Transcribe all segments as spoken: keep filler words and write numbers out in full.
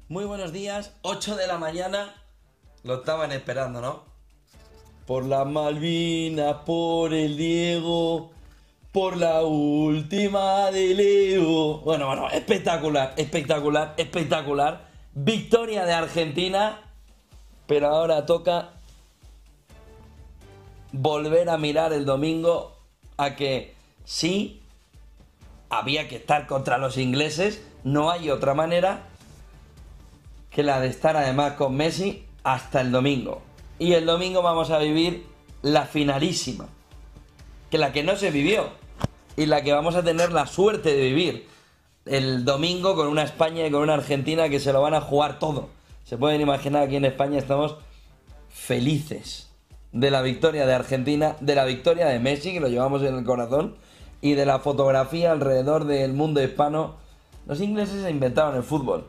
Muy buenos días, ocho de la mañana. Lo estaban esperando, ¿no? Por la Malvina, por el Diego, por la última de Leo. Bueno, bueno, espectacular, espectacular, espectacular. Victoria de Argentina, pero ahora toca volver a mirar el domingo a que sí, había que estar contra los ingleses, no hay otra manera que la de estar además con Messi hasta el domingo. Y el domingo vamos a vivir la finalísima, que la que no se vivió y la que vamos a tener la suerte de vivir el domingo con una España y con una Argentina que se lo van a jugar todo. Se pueden imaginar, aquí en España estamos felices de la victoria de Argentina, de la victoria de Messi, que lo llevamos en el corazón, y de la fotografía alrededor del mundo hispano. Los ingleses se inventaron el fútbol,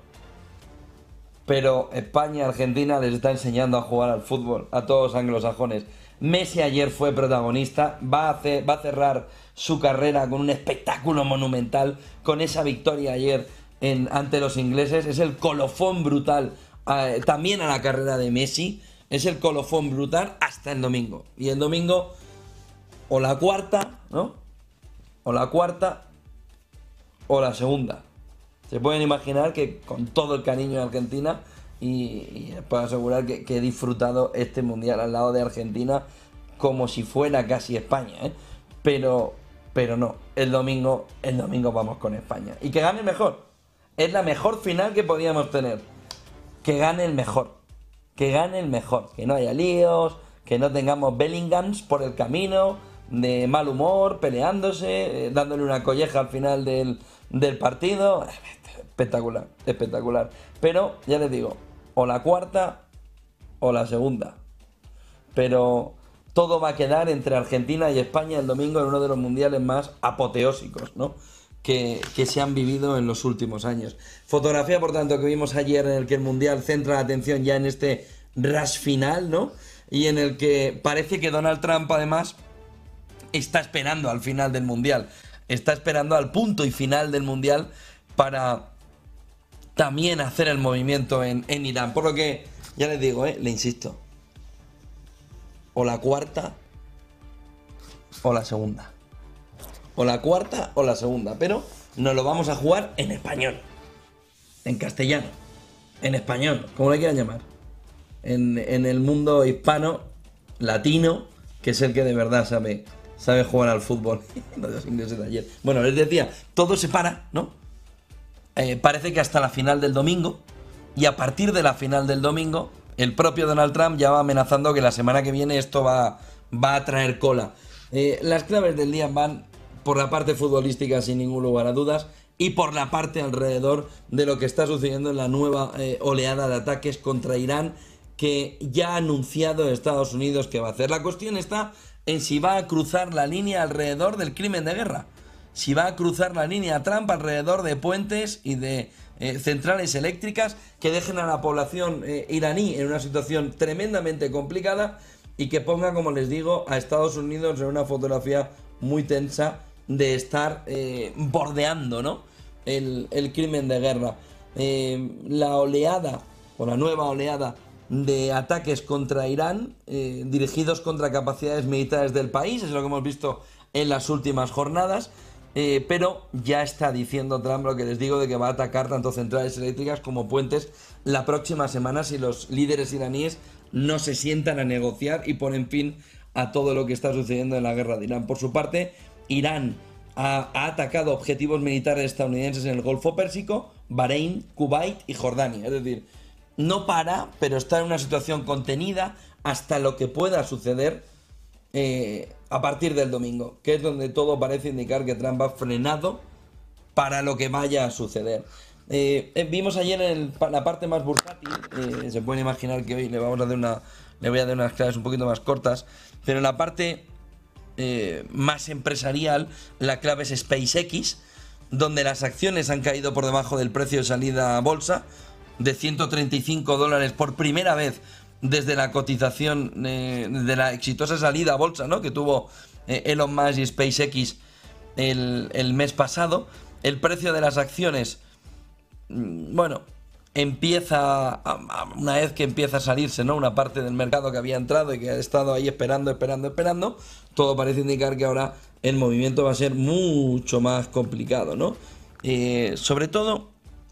pero España y Argentina les está enseñando a jugar al fútbol a todos los anglosajones. Messi ayer fue protagonista, va a, hacer, va a cerrar su carrera con un espectáculo monumental, con esa victoria ayer en, ante los ingleses. Es el colofón brutal eh, también a la carrera de Messi, es el colofón brutal hasta el domingo. Y el domingo, o la cuarta, ¿no? O la cuarta, o la segunda. Se pueden imaginar que con todo el cariño de Argentina, y, y les puedo asegurar que, que he disfrutado este mundial al lado de Argentina como si fuera casi España, ¿eh? Pero, pero no, el domingo, el domingo vamos con España. Y que gane el mejor. Es la mejor final que podíamos tener. Que gane el mejor. Que gane el mejor. Que no haya líos, que no tengamos Bellinghams por el camino, de mal humor, peleándose, eh, dándole una colleja al final del, del partido. Espectacular, espectacular. Pero, ya les digo, o la cuarta o la segunda. Pero todo va a quedar entre Argentina y España el domingo en uno de los mundiales más apoteósicos, ¿no? Que, que se han vivido en los últimos años. Fotografía, por tanto, que vimos ayer, en el que el mundial centra la atención ya en este rush final, ¿no? Y en el que parece que Donald Trump, además, está esperando al final del mundial. Está esperando al punto y final del mundial para también hacer el movimiento en, en Irán. Por lo que, ya les digo, eh, le insisto, o la cuarta o la segunda. O la cuarta o la segunda. Pero nos lo vamos a jugar en español, en castellano, en español, como le quieran llamar. En, en el mundo hispano, latino, que es el que de verdad sabe, sabe jugar al fútbol. Los ingleses de ayer. Bueno, les decía, todo se para, ¿no? Eh, parece que hasta la final del domingo, y a partir de la final del domingo el propio Donald Trump ya va amenazando que la semana que viene esto va, va a traer cola. Eh, las claves del día van por la parte futbolística, sin ningún lugar a dudas, y por la parte alrededor de lo que está sucediendo en la nueva eh, oleada de ataques contra Irán, que ya ha anunciado Estados Unidos que va a hacer. La cuestión está en si va a cruzar la línea alrededor del crimen de guerra. Si va a cruzar la línea Trump alrededor de puentes y de eh, centrales eléctricas que dejen a la población eh, iraní en una situación tremendamente complicada, y que ponga, como les digo, a Estados Unidos en una fotografía muy tensa de estar eh, bordeando, ¿no? el, el crimen de guerra. Eh, la oleada, o la nueva oleada de ataques contra Irán, eh, dirigidos contra capacidades militares del país, es lo que hemos visto en las últimas jornadas. Eh, pero ya está diciendo Trump lo que les digo, de que va a atacar tanto centrales eléctricas como puentes la próxima semana si los líderes iraníes no se sientan a negociar y ponen fin a todo lo que está sucediendo en la guerra de Irán. Por su parte, Irán ha, ha atacado objetivos militares estadounidenses en el Golfo Pérsico, Bahrein, Kuwait y Jordania. Es decir, no para, pero está en una situación contenida hasta lo que pueda suceder Eh, a partir del domingo, que es donde todo parece indicar que Trump va frenado para lo que vaya a suceder. Eh, eh, vimos ayer en el, la parte más bursátil, eh, se pueden imaginar que hoy le vamos a dar una, le voy a dar unas claves un poquito más cortas, pero en la parte eh, más empresarial, la clave es SpaceX, donde las acciones han caído por debajo del precio de salida a bolsa de ciento treinta y cinco dólares por primera vez desde la cotización eh, de la exitosa salida a bolsa, ¿no?, que tuvo eh, Elon Musk y SpaceX el, el mes pasado. El precio de las acciones, bueno, empieza, una vez que empieza a salirse, ¿no?, una parte del mercado que había entrado y que ha estado ahí esperando, esperando, esperando, todo parece indicar que ahora el movimiento va a ser mucho más complicado, ¿no? Eh, sobre todo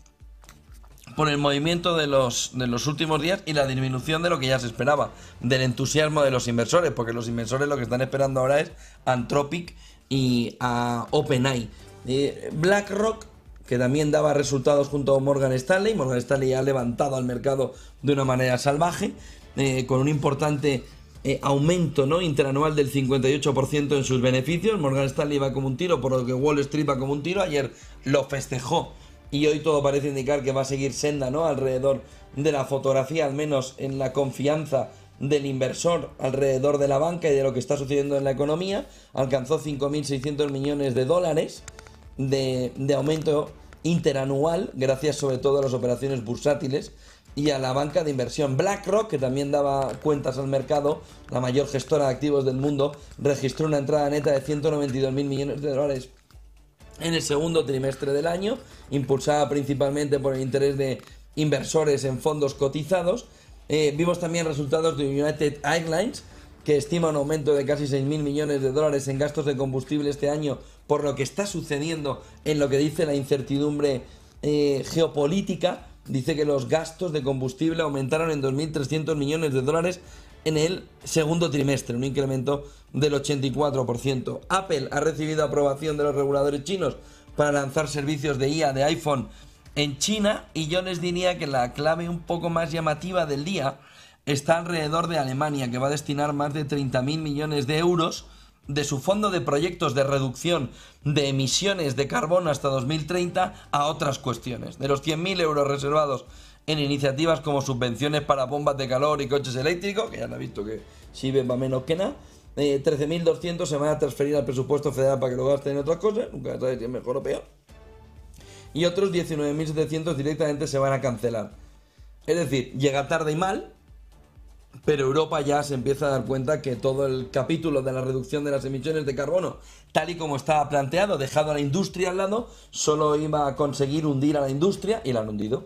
por el movimiento de los, de los últimos días y la disminución de lo que ya se esperaba, del entusiasmo de los inversores, porque los inversores lo que están esperando ahora es a Anthropic y a OpenAI. Eh, BlackRock, que también daba resultados junto a Morgan Stanley. Morgan Stanley ha levantado al mercado de una manera salvaje, eh, con un importante eh, aumento, ¿no?, interanual del cincuenta y ocho por ciento en sus beneficios. Morgan Stanley va como un tiro, por lo que Wall Street va como un tiro. Ayer lo festejó y hoy todo parece indicar que va a seguir senda, ¿no?, alrededor de la fotografía, al menos en la confianza del inversor alrededor de la banca y de lo que está sucediendo en la economía. Alcanzó cinco mil seiscientos millones de dólares de, de aumento interanual, gracias sobre todo a las operaciones bursátiles y a la banca de inversión. BlackRock, que también daba cuentas al mercado, la mayor gestora de activos del mundo, registró una entrada neta de ciento noventa y dos mil millones de dólares en el segundo trimestre del año, impulsada principalmente por el interés de inversores en fondos cotizados. Eh, vimos también resultados de United Airlines, que estima un aumento de casi seis mil millones de dólares en gastos de combustible este año, por lo que está sucediendo en lo que dice la incertidumbre eh, geopolítica. Dice que los gastos de combustible aumentaron en dos mil trescientos millones de dólares en el segundo trimestre, un incremento del ochenta y cuatro por ciento. Apple ha recibido aprobación de los reguladores chinos para lanzar servicios de I A de iPhone en China, y yo les diría que la clave un poco más llamativa del día está alrededor de Alemania, que va a destinar más de treinta mil millones de euros de su fondo de proyectos de reducción de emisiones de carbono hasta dos mil treinta a otras cuestiones. De los cien mil euros reservados en iniciativas como subvenciones para bombas de calor y coches eléctricos, que ya han visto que sirve para menos que nada, eh, trece mil doscientos se van a transferir al presupuesto federal para que lo gasten en otras cosas, nunca sabes si es mejor o peor, y otros diecinueve mil setecientos directamente se van a cancelar. Es decir, llega tarde y mal, pero Europa ya se empieza a dar cuenta que todo el capítulo de la reducción de las emisiones de carbono, tal y como estaba planteado, dejado a la industria al lado, solo iba a conseguir hundir a la industria, y la han hundido.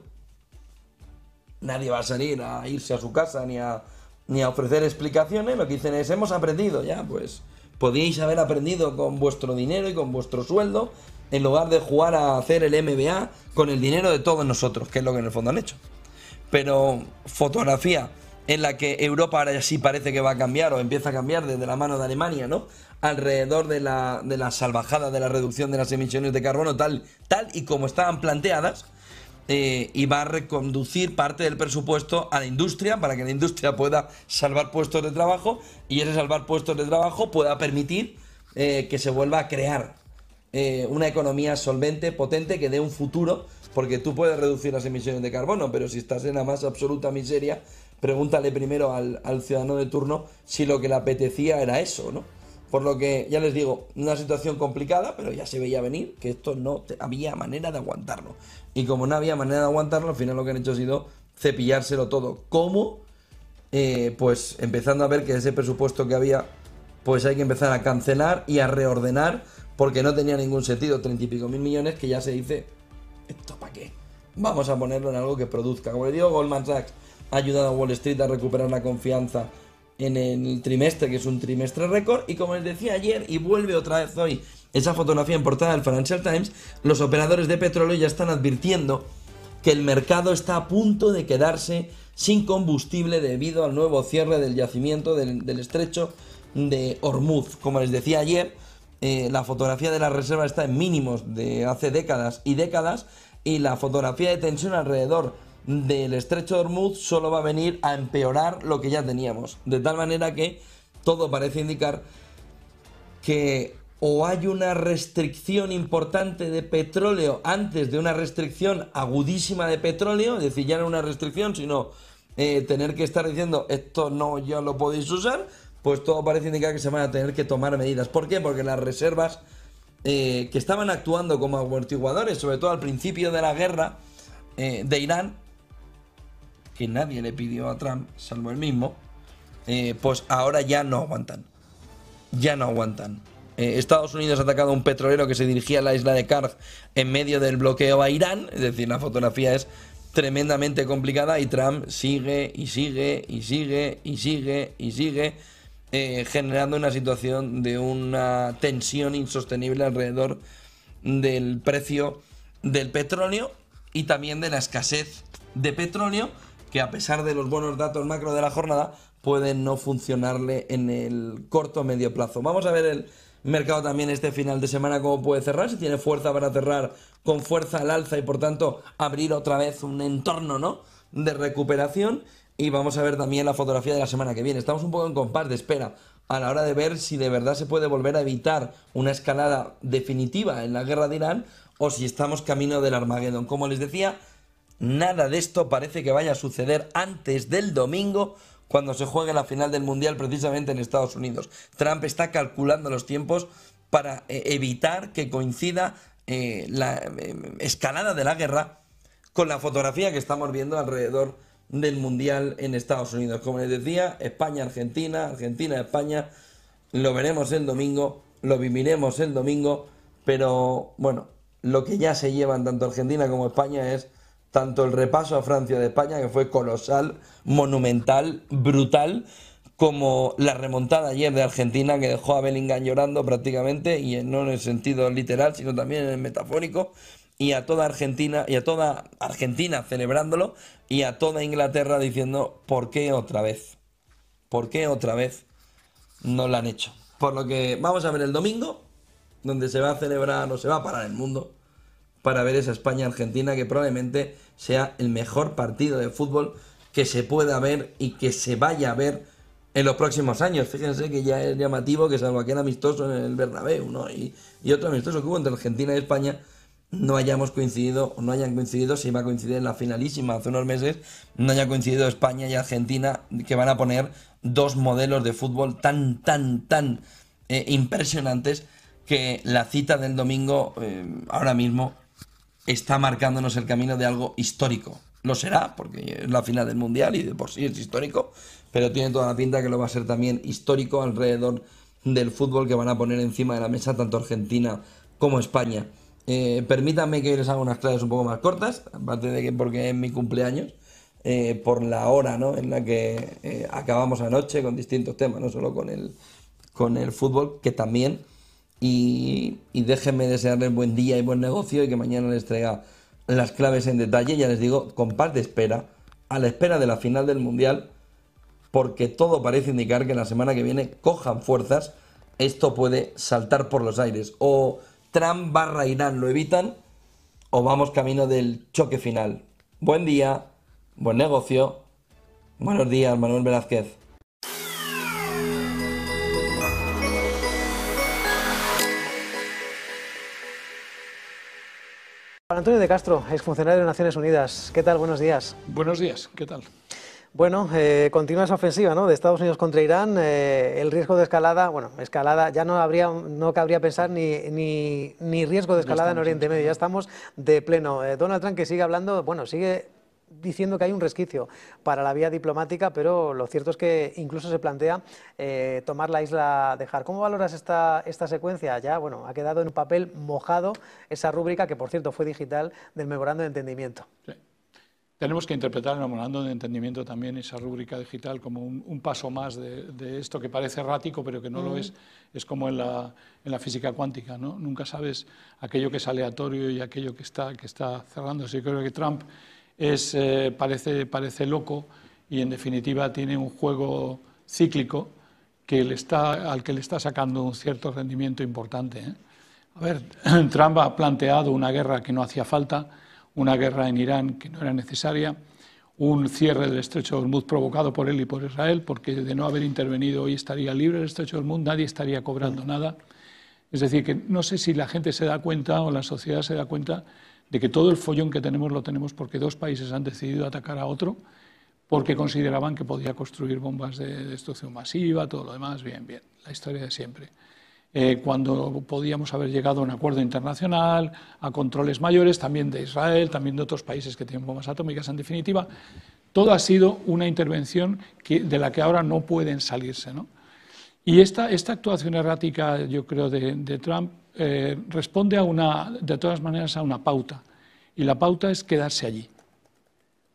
Nadie va a salir a irse a su casa ni a, ni a ofrecer explicaciones. Lo que dicen es: hemos aprendido. Ya, pues podíais haber aprendido con vuestro dinero y con vuestro sueldo, en lugar de jugar a hacer el M B A con el dinero de todos nosotros, que es lo que en el fondo han hecho. Pero fotografía en la que Europa ahora sí parece que va a cambiar, o empieza a cambiar desde la mano de Alemania, ¿no?, alrededor de la, de la salvajada de la reducción de las emisiones de carbono, tal, tal y como estaban planteadas, eh, y va a reconducir parte del presupuesto a la industria, para que la industria pueda salvar puestos de trabajo, y ese salvar puestos de trabajo pueda permitir eh, que se vuelva a crear eh, una economía solvente, potente, que dé un futuro, porque tú puedes reducir las emisiones de carbono, pero si estás en la más absoluta miseria, pregúntale primero al, al ciudadano de turno si lo que le apetecía era eso, ¿no? Por lo que, ya les digo, una situación complicada, pero ya se veía venir que esto no te, había manera de aguantarlo. Y como no había manera de aguantarlo, al final lo que han hecho ha sido cepillárselo todo. ¿Cómo? Eh, pues empezando a ver que ese presupuesto que había, pues hay que empezar a cancelar y a reordenar, porque no tenía ningún sentido. Treinta y pico mil millones que ya se dice, ¿esto para qué? Vamos a ponerlo en algo que produzca. Como le digo, Goldman Sachs ha ayudado a Wall Street a recuperar la confianza en el trimestre, que es un trimestre récord, y como les decía ayer, y vuelve otra vez hoy esa fotografía en portada del Financial Times, los operadores de petróleo ya están advirtiendo que el mercado está a punto de quedarse sin combustible debido al nuevo cierre del yacimiento del, del estrecho de Hormuz. Como les decía ayer, eh, la fotografía de la reserva está en mínimos de hace décadas y décadas, y la fotografía de tensión alrededor del estrecho de Hormuz solo va a venir a empeorar lo que ya teníamos, de tal manera que todo parece indicar que o hay una restricción importante de petróleo antes de una restricción agudísima de petróleo, es decir, ya no una restricción, sino eh, tener que estar diciendo esto no, ya lo podéis usar, pues todo parece indicar que se van a tener que tomar medidas. ¿Por qué? Porque las reservas eh, que estaban actuando como amortiguadores, sobre todo al principio de la guerra eh, de Irán, que nadie le pidió a Trump, salvo él mismo, eh, pues ahora ya no aguantan. Ya no aguantan. Eh, Estados Unidos ha atacado a un petrolero que se dirigía a la isla de Karg en medio del bloqueo a Irán, es decir, la fotografía es tremendamente complicada y Trump sigue y sigue y sigue y sigue y sigue eh, generando una situación de una tensión insostenible alrededor del precio del petróleo y también de la escasez de petróleo, que a pesar de los buenos datos macro de la jornada pueden no funcionarle en el corto o medio plazo. Vamos a ver el mercado también este final de semana cómo puede cerrar, si tiene fuerza para cerrar con fuerza al alza y por tanto abrir otra vez un entorno, ¿no?, de recuperación. Y vamos a ver también la fotografía de la semana que viene. Estamos un poco en compás de espera a la hora de ver si de verdad se puede volver a evitar una escalada definitiva en la guerra de Irán o si estamos camino del Armagedón. Como les decía, nada de esto parece que vaya a suceder antes del domingo, cuando se juegue la final del Mundial precisamente en Estados Unidos. Trump está calculando los tiempos para eh, evitar que coincida eh, la eh, escalada de la guerra con la fotografía que estamos viendo alrededor del Mundial en Estados Unidos. Como les decía, España-Argentina, Argentina-España, lo veremos el domingo, lo viviremos el domingo, pero bueno, lo que ya se llevan tanto Argentina como España es tanto el repaso a Francia de España, que fue colosal, monumental, brutal, como la remontada ayer de Argentina, que dejó a Bellingham llorando prácticamente, y no en el sentido literal, sino también en el metafórico, y a toda Argentina, y a toda Argentina celebrándolo, y a toda Inglaterra diciendo, ¿por qué otra vez? ¿Por qué otra vez no lo han hecho? Por lo que vamos a ver el domingo, donde se va a celebrar o se va a parar el mundo, para ver esa España-Argentina, que probablemente sea el mejor partido de fútbol que se pueda ver y que se vaya a ver en los próximos años. Fíjense que ya es llamativo que, salvo aquel amistoso en el Bernabéu, ¿no?, y, y otro amistoso que hubo entre Argentina y España, no hayamos coincidido, o no hayan coincidido, si iba a coincidir en la finalísima hace unos meses, no haya coincidido España y Argentina, que van a poner dos modelos de fútbol tan, tan, tan eh, impresionantes, que la cita del domingo eh, ahora mismo está marcándonos el camino de algo histórico. Lo será, porque es la final del Mundial y de por sí es histórico, pero tiene toda la pinta que lo va a ser también histórico alrededor del fútbol que van a poner encima de la mesa tanto Argentina como España. Eh, permítanme que les haga unas claves un poco más cortas, aparte de que porque es mi cumpleaños, eh, por la hora, ¿no?, en la que eh, acabamos anoche con distintos temas, no solo con el, con el fútbol, que también... Y, y déjenme desearles buen día y buen negocio y que mañana les traiga las claves en detalle. Ya les digo, con paz de espera, a la espera de la final del Mundial, porque todo parece indicar que la semana que viene cojan fuerzas, esto puede saltar por los aires. O Trump barra Irán lo evitan, o vamos camino del choque final. Buen día, buen negocio. Buenos días, Manuel Velázquez. Antonio de Castro, exfuncionario de Naciones Unidas. ¿Qué tal? Buenos días. Buenos días, ¿qué tal? Bueno, eh, continúa esa ofensiva, ¿no?, de Estados Unidos contra Irán. Eh, el riesgo de escalada, bueno, escalada, ya no habría, no cabría pensar ni, ni, ni riesgo de escalada en Oriente Medio, ya estamos de pleno. Eh, Donald Trump, que sigue hablando, bueno, sigue diciendo que hay un resquicio para la vía diplomática, pero lo cierto es que incluso se plantea eh, tomar la isla de Har. ¿Cómo valoras esta, esta secuencia? Ya, bueno, ha quedado en un papel mojado esa rúbrica, que por cierto fue digital, del memorando de entendimiento. Sí. Tenemos que interpretar el memorando de entendimiento también, esa rúbrica digital, como un, un paso más de, de esto que parece errático, pero que no mm. lo es. Es como en la, en la física cuántica, ¿no? Nunca sabes aquello que es aleatorio y aquello que está, que está cerrándose. Yo creo que Trump es, eh, parece, parece loco y, en definitiva, tiene un juego cíclico que le está, al que le está sacando un cierto rendimiento importante, ¿eh? A ver, Trump ha planteado una guerra que no hacía falta, una guerra en Irán que no era necesaria, un cierre del Estrecho de Hormuz provocado por él y por Israel, porque de no haber intervenido hoy estaría libre el Estrecho de Hormuz, nadie estaría cobrando nada. Es decir, que no sé si la gente se da cuenta o la sociedad se da cuenta de que todo el follón que tenemos lo tenemos porque dos países han decidido atacar a otro, porque consideraban que podía construir bombas de destrucción masiva, todo lo demás, bien, bien, la historia de siempre. Eh, cuando podíamos haber llegado a un acuerdo internacional, a controles mayores, también de Israel, también de otros países que tienen bombas atómicas, en definitiva, todo ha sido una intervención que, de la que ahora no pueden salirse, ¿no? Y esta, esta actuación errática, yo creo, de, de Trump, eh, responde a una, de todas maneras a una pauta, y la pauta es quedarse allí.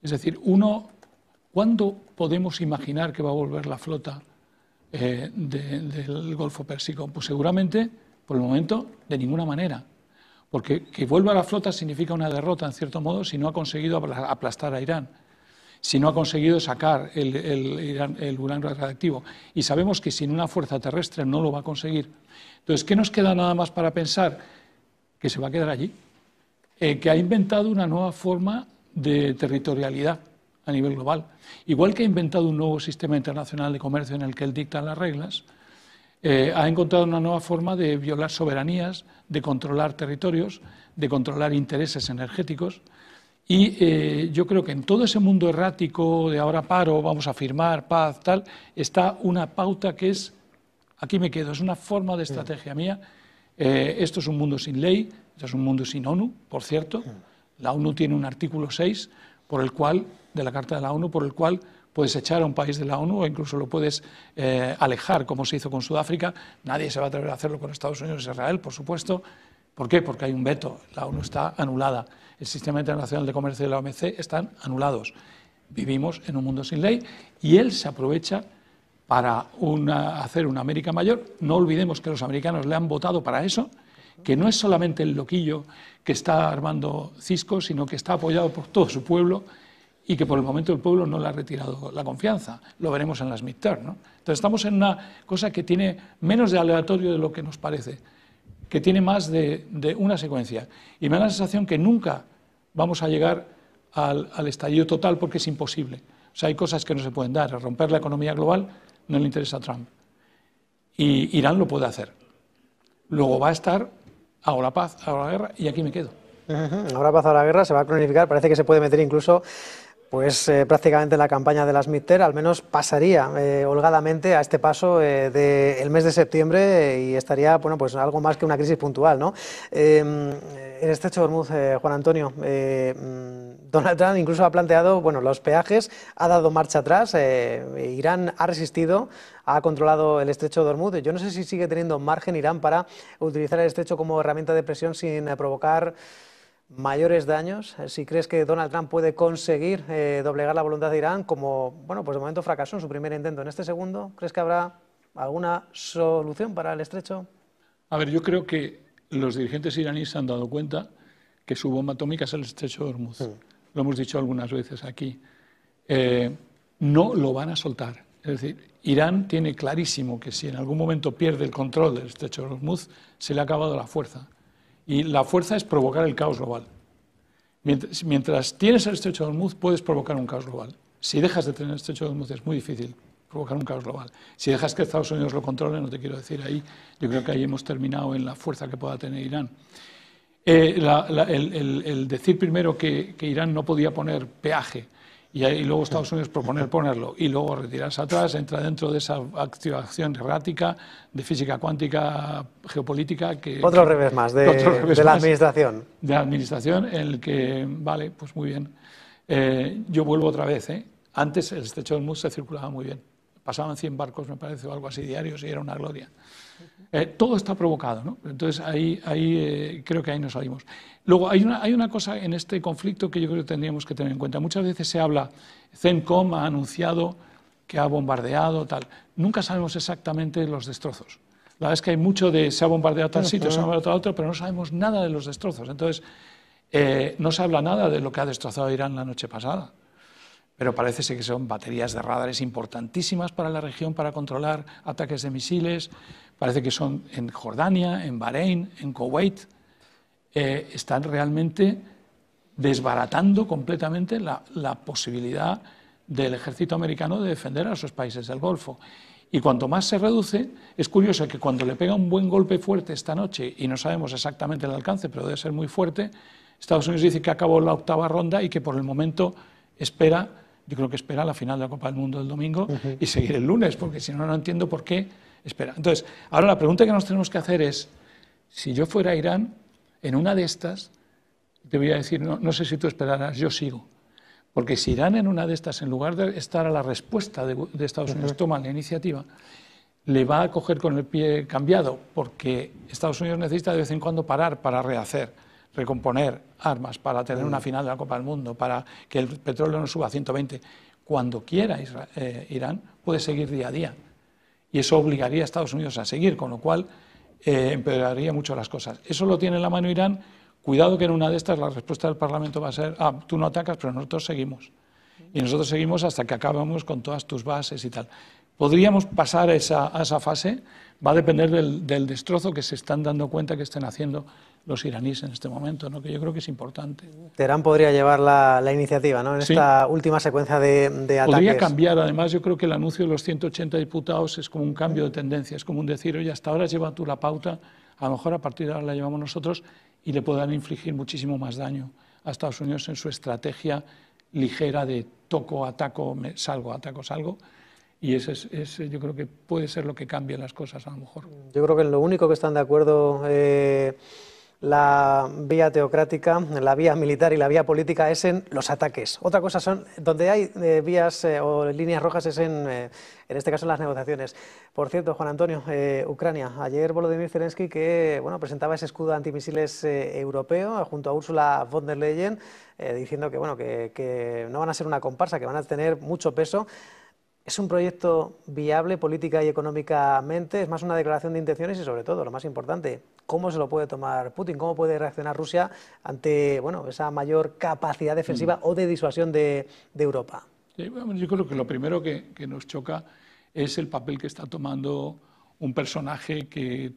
Es decir, uno, ¿cuándo podemos imaginar que va a volver la flota eh, de, del Golfo Pérsico? Pues seguramente, por el momento, de ninguna manera. Porque que vuelva la flota significa una derrota, en cierto modo, si no ha conseguido aplastar a Irán, si no ha conseguido sacar el, el, el, el uranio radiactivo. Y sabemos que sin una fuerza terrestre no lo va a conseguir. Entonces, ¿qué nos queda nada más para pensar? Que se va a quedar allí. Eh, que ha inventado una nueva forma de territorialidad a nivel global. Igual que ha inventado un nuevo sistema internacional de comercio en el que él dicta las reglas, eh, ha encontrado una nueva forma de violar soberanías, de controlar territorios, de controlar intereses energéticos. Y eh, yo creo que en todo ese mundo errático de ahora paro, vamos a firmar paz, tal, está una pauta que es, aquí me quedo, es una forma de estrategia mía. Eh, esto es un mundo sin ley, esto es un mundo sin ONU, por cierto. La ONU tiene un artículo seis por el cual, de la Carta de la ONU, por el cual puedes echar a un país de la ONU o incluso lo puedes eh, alejar, como se hizo con Sudáfrica. Nadie se va a atrever a hacerlo con Estados Unidos e Israel, por supuesto. ¿Por qué? Porque hay un veto. La ONU está anulada. El Sistema Internacional de Comercio de la O M C están anulados. Vivimos en un mundo sin ley y él se aprovecha para una, hacer una América mayor. No olvidemos que los americanos le han votado para eso, que no es solamente el loquillo que está armando Cisco, sino que está apoyado por todo su pueblo y que por el momento el pueblo no le ha retirado la confianza. Lo veremos en las midterm, ¿no? Entonces estamos en una cosa que tiene menos de aleatorio de lo que nos parece, que tiene más de, de una secuencia. Y me da la sensación que nunca vamos a llegar al, al estallido total porque es imposible. O sea, hay cosas que no se pueden dar. Romper la economía global no le interesa a Trump. Y Irán lo puede hacer. Luego va a estar ahora paz, ahora guerra, y aquí me quedo. Uh-huh. Ahora paz, ahora guerra, se va a cronificar, parece que se puede meter incluso pues eh, prácticamente en la campaña de las midterm, al menos pasaría eh, holgadamente a este paso eh, del mes de septiembre eh, y estaría, bueno, pues algo más que una crisis puntual, ¿no? Eh, en el estrecho de Hormuz, eh, Juan Antonio, eh, Donald Trump incluso ha planteado, bueno, los peajes, ha dado marcha atrás, eh, Irán ha resistido, ha controlado el estrecho de Hormuz. Yo no sé si sigue teniendo margen Irán para utilizar el estrecho como herramienta de presión sin eh, provocar mayores daños. Si crees que Donald Trump puede conseguir eh, doblegar la voluntad de Irán, como, bueno, pues de momento fracasó en su primer intento. En este segundo, ¿crees que habrá alguna solución para el estrecho? A ver, yo creo que los dirigentes iraníes se han dado cuenta que su bomba atómica es el estrecho de Hormuz. Mm. Lo hemos dicho algunas veces aquí. Eh, no lo van a soltar. Es decir, Irán tiene clarísimo que si en algún momento pierde el control del estrecho de Hormuz, se le ha acabado la fuerza. Y la fuerza es provocar el caos global. Mientras, mientras tienes el estrecho de Hormuz, puedes provocar un caos global. Si dejas de tener el estrecho de Hormuz, es muy difícil provocar un caos global. Si dejas que Estados Unidos lo controle, no te quiero decir ahí, yo creo que ahí hemos terminado en la fuerza que pueda tener Irán. Eh, la, la, el, el, el decir primero que, que Irán no podía poner peaje y, y luego Estados Unidos proponer ponerlo y luego retirarse atrás, entra dentro de esa activación errática de física cuántica geopolítica que... Otro que, revés más de, revés de la más administración. De la administración en el que, vale, pues muy bien. Eh, yo vuelvo otra vez, ¿eh? Antes el estrecho de Hormuz se circulaba muy bien. Pasaban cien barcos, me parece, o algo así diarios y era una gloria. Eh, todo está provocado, ¿no? Entonces ahí, ahí eh, creo que ahí nos salimos. Luego hay una, hay una cosa en este conflicto que yo creo que tendríamos que tener en cuenta. Muchas veces se habla, CENTCOM ha anunciado que ha bombardeado, tal. Nunca sabemos exactamente los destrozos. La verdad es que hay mucho de se ha bombardeado tal sitio, se ha bombardeado tal otro, pero no sabemos nada de los destrozos. Entonces eh, no se habla nada de lo que ha destrozado Irán la noche pasada. Pero parece ser que son baterías de radares importantísimas para la región para controlar ataques de misiles. Parece que son en Jordania, en Bahrein, en Kuwait. Eh, están realmente desbaratando completamente la, la posibilidad del ejército americano de defender a esos países del Golfo. Y cuanto más se reduce, es curioso que cuando le pega un buen golpe fuerte esta noche, y no sabemos exactamente el alcance, pero debe ser muy fuerte, Estados Unidos dice que acabó la octava ronda y que por el momento espera... Yo creo que espera la final de la Copa del Mundo del domingo uh-huh. y seguir el lunes, porque si no, no entiendo por qué espera. Entonces, ahora la pregunta que nos tenemos que hacer es, si yo fuera a Irán, en una de estas, te voy a decir, no, no sé si tú esperarás, yo sigo. Porque si Irán en una de estas, en lugar de estar a la respuesta de, de Estados Unidos, uh-huh. toma la iniciativa, le va a coger con el pie cambiado, porque Estados Unidos necesita de vez en cuando parar para rehacer. recomponer armas, para tener una final de la Copa del Mundo, para que el petróleo no suba a ciento veinte, cuando quiera Israel, eh, Irán puede seguir día a día. Y eso obligaría a Estados Unidos a seguir, con lo cual eh, empeoraría mucho las cosas. Eso lo tiene en la mano Irán. Cuidado que en una de estas la respuesta del Parlamento va a ser, ah, tú no atacas, pero nosotros seguimos. Y nosotros seguimos hasta que acabamos con todas tus bases y tal. Podríamos pasar a esa, a esa fase, va a depender del, del destrozo que se están dando cuenta que estén haciendo los iraníes en este momento, ¿no? Que yo creo que es importante. Teherán podría llevar la, la iniciativa, ¿no? En Sí. esta última secuencia de, de ataques. Podría cambiar, además yo creo que el anuncio de los ciento ochenta diputados es como un cambio de tendencia, es como un decir, oye, hasta ahora lleva tú la pauta, a lo mejor a partir de ahora la llevamos nosotros, y le puedan infligir muchísimo más daño a Estados Unidos en su estrategia ligera de toco, ataco, me salgo, ataco, salgo. Y ese es, ese yo creo que puede ser lo que cambie las cosas a lo mejor. Yo creo que en lo único que están de acuerdo eh, la vía teocrática, la vía militar y la vía política es en los ataques. Otra cosa son, donde hay eh, vías eh, o líneas rojas es en, eh, en este caso en las negociaciones. Por cierto, Juan Antonio, eh, Ucrania, ayer Volodymyr Zelensky que bueno, presentaba ese escudo antimisiles eh, europeo junto a Ursula von der Leyen, eh, diciendo que, bueno, que, que no van a ser una comparsa, que van a tener mucho peso. ¿Es un proyecto viable política y económicamente? ¿Es más una declaración de intenciones? Y sobre todo, lo más importante, ¿cómo se lo puede tomar Putin? ¿Cómo puede reaccionar Rusia ante bueno, esa mayor capacidad defensiva mm. o de disuasión de, de Europa? Sí, bueno, yo creo que lo primero que, que nos choca es el papel que está tomando un personaje que,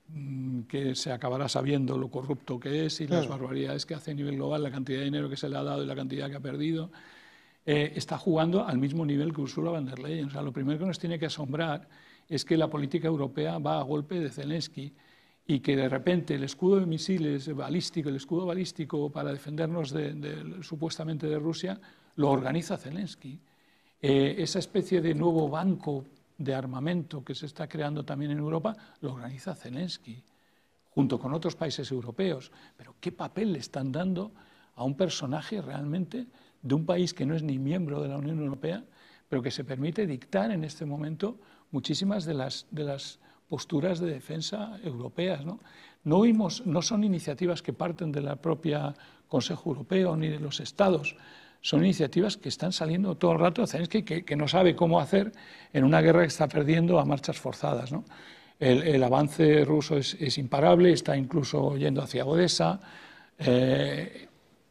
que se acabará sabiendo lo corrupto que es y las mm. barbaridades que hace a nivel global, la cantidad de dinero que se le ha dado y la cantidad que ha perdido. Eh, está jugando al mismo nivel que Ursula von der Leyen. O sea, lo primero que nos tiene que asombrar es que la política europea va a golpe de Zelensky y que de repente el escudo de misiles balístico, el escudo balístico para defendernos de, de, supuestamente de Rusia, lo organiza Zelensky. Eh, esa especie de nuevo banco de armamento que se está creando también en Europa, lo organiza Zelensky, junto con otros países europeos. Pero ¿qué papel le están dando a un personaje realmente de un país que no es ni miembro de la Unión Europea, pero que se permite dictar en este momento muchísimas de las, de las posturas de defensa europeas, ¿no? No, oímos, no son iniciativas que parten del propio Consejo Europeo ni de los Estados, son iniciativas que están saliendo todo el rato, Zelensky, que, que no sabe cómo hacer en una guerra que está perdiendo a marchas forzadas, ¿no? El, el avance ruso es, es imparable, está incluso yendo hacia Odessa. Eh,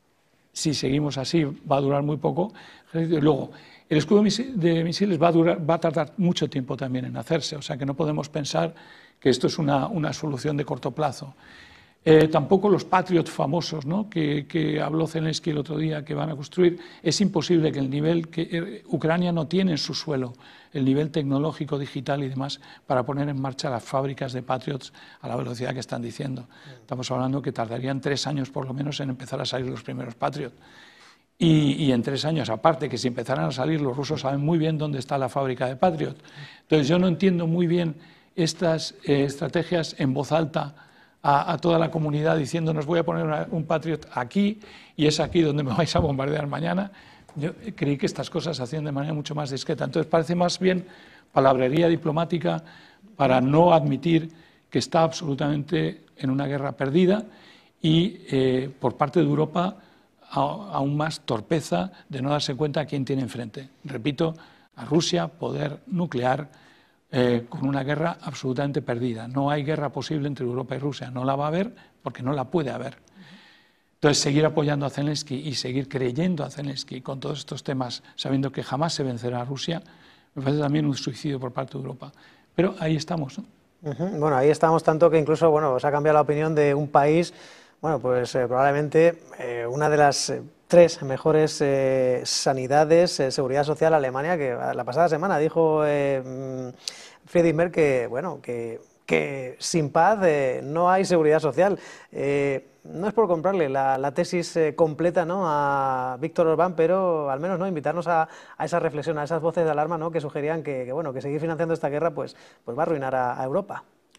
Si seguimos así, va a durar muy poco. Luego, el escudo de misiles va a, durar, va a tardar mucho tiempo también en hacerse, o sea que no podemos pensar que esto es una, una solución de corto plazo. Eh, tampoco los Patriot famosos, ¿no? que, que habló Zelensky el otro día, que van a construir. Es imposible que el nivel que eh, Ucrania no tiene en su suelo, el nivel tecnológico, digital y demás, para poner en marcha las fábricas de Patriots a la velocidad que están diciendo. Estamos hablando que tardarían tres años por lo menos en empezar a salir los primeros Patriot. Y, y en tres años, aparte, que si empezaran a salir, los rusos saben muy bien dónde está la fábrica de Patriot. Entonces yo no entiendo muy bien estas eh, estrategias en voz alta A, a toda la comunidad diciéndonos voy a poner una, un Patriot aquí y es aquí donde me vais a bombardear mañana. Yo creí que estas cosas se hacían de manera mucho más discreta. Entonces parece más bien palabrería diplomática para no admitir que está absolutamente en una guerra perdida y eh, por parte de Europa a, aún más torpeza de no darse cuenta a quién tiene enfrente. Repito, a Rusia, poder nuclear, Eh, con una guerra absolutamente perdida. No hay guerra posible entre Europa y Rusia, no la va a haber porque no la puede haber. Entonces, seguir apoyando a Zelensky y seguir creyendo a Zelensky con todos estos temas, sabiendo que jamás se vencerá a Rusia, me parece también un suicidio por parte de Europa. Pero ahí estamos, ¿no? Uh-huh. Bueno, ahí estamos tanto que incluso bueno, se ha cambiado la opinión de un país, bueno, pues eh, probablemente eh, una de las eh, tres mejores eh, sanidades, eh, seguridad social, Alemania, que la pasada semana dijo eh, Friedrich Merz que, bueno, que, que sin paz eh, no hay seguridad social. Eh, no es por comprarle la, la tesis eh, completa, ¿no?, a Víctor Orbán, pero al menos no invitarnos a, a esa reflexión, a esas voces de alarma, ¿no?, que sugerían que, que, bueno, que seguir financiando esta guerra pues, pues va a arruinar a, a Europa.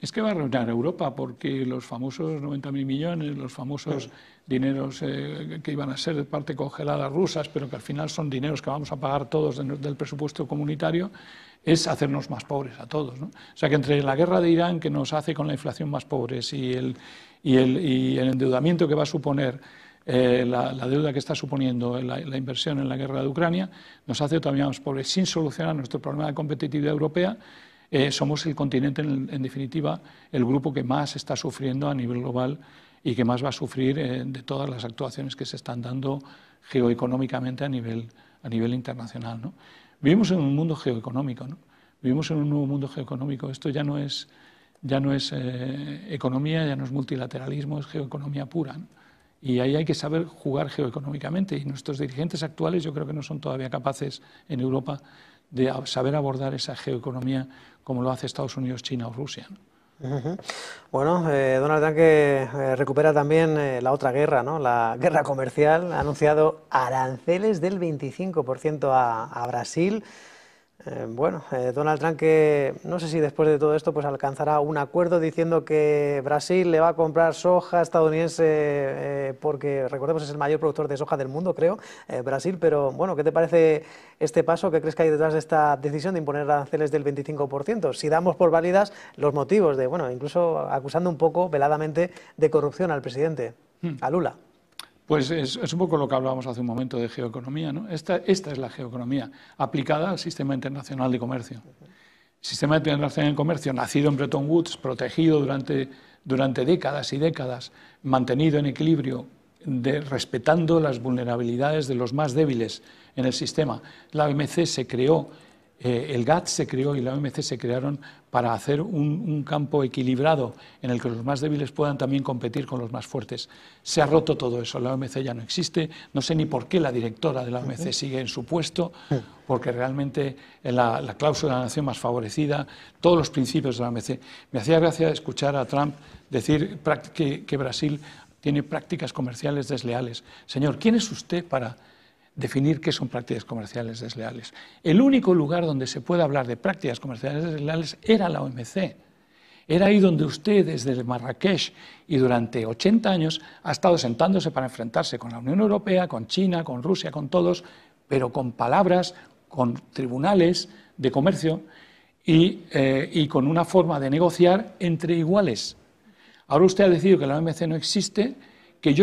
Es que va a arruinar Europa, porque los famosos noventa mil millones, los famosos dineros eh, que iban a ser de parte congelada rusas, pero que al final son dineros que vamos a pagar todos de, del presupuesto comunitario, es hacernos más pobres a todos, ¿no? O sea que entre la guerra de Irán, que nos hace con la inflación más pobres, y el, y el, y el endeudamiento que va a suponer eh, la, la deuda que está suponiendo la, la inversión en la guerra de Ucrania, nos hace todavía más pobres, sin solucionar nuestro problema de competitividad europea. Eh, somos el continente, en, en definitiva, el grupo que más está sufriendo a nivel global y que más va a sufrir eh, de todas las actuaciones que se están dando geoeconómicamente a nivel, a nivel internacional, ¿no? Vivimos en un mundo geoeconómico, ¿no? Vivimos en un nuevo mundo geoeconómico. Esto ya no es, ya no es eh, economía, ya no es multilateralismo, es geoeconomía pura, ¿no? Y ahí hay que saber jugar geoeconómicamente, y nuestros dirigentes actuales yo creo que no son todavía capaces en Europa de saber abordar esa geoeconomía como lo hace Estados Unidos, China o Rusia, ¿no? Uh-huh. Bueno, eh, Donald Trump, que eh, recupera también eh, la otra guerra, ¿no? La guerra comercial, ha anunciado aranceles del veinticinco por ciento a, a Brasil. Eh, bueno, eh, Donald Trump, que no sé si después de todo esto pues alcanzará un acuerdo diciendo que Brasil le va a comprar soja estadounidense, eh, porque recordemos es el mayor productor de soja del mundo, creo, eh, Brasil. Pero bueno, ¿qué te parece este paso? ¿Qué crees que hay detrás de esta decisión de imponer aranceles del veinticinco por ciento? Si damos por válidas los motivos de, bueno, incluso acusando un poco veladamente de corrupción al presidente, hmm. a Lula. Pues es, es un poco lo que hablábamos hace un momento de geoeconomía, ¿no? Esta, esta es la geoeconomía aplicada al Sistema Internacional de Comercio. El Sistema Internacional de Comercio, nacido en Bretton Woods, protegido durante, durante décadas y décadas, mantenido en equilibrio, de, respetando las vulnerabilidades de los más débiles en el sistema. La O M C se creó, eh, el GATT se creó y la O M C se crearon para hacer un, un campo equilibrado en el que los más débiles puedan también competir con los más fuertes. Se ha roto todo eso, la O M C ya no existe, no sé ni por qué la directora de la O M C sigue en su puesto, porque realmente la, la cláusula de la nación más favorecida, todos los principios de la O M C. Me hacía gracia escuchar a Trump decir que, que Brasil tiene prácticas comerciales desleales. Señor, ¿quién es usted para definir qué son prácticas comerciales desleales? El único lugar donde se puede hablar de prácticas comerciales desleales era la O M C. Era ahí donde usted, desde Marrakech y durante ochenta años, ha estado sentándose para enfrentarse con la Unión Europea, con China, con Rusia, con todos, pero con palabras, con tribunales de comercio y, eh, y con una forma de negociar entre iguales. Ahora usted ha decidido que la O M C no existe,